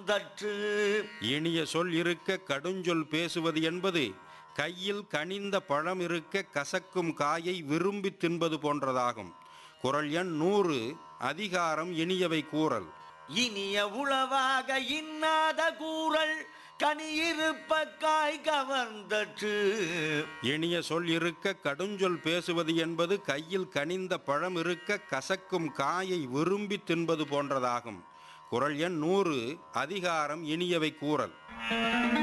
கவர்ந்தற்று. இனிய சொல் இருக்க கடுஞ்சொல் பேசுவது என்பது கையில் கனிந்த பழம் இருக்க கசக்கும் காயை விரும்பி தின்பது போன்றதாகும். குறள் எண் 100. அதிகாரம் இனியவை கூறல். இனிய உளவாக இன்னாத கூறல் கனியிருப்ப காய் கவர்ந்தற்று. இனிய சொல் இருக்க கடுஞ்சொல் பேசுவது என்பது கையில் கனிந்த பழம் இருக்க கசக்கும் காயை விரும்பி தின்பது போன்றதாகும். குறள் எண் 100. அதிகாரம் இனியவை கூறல்.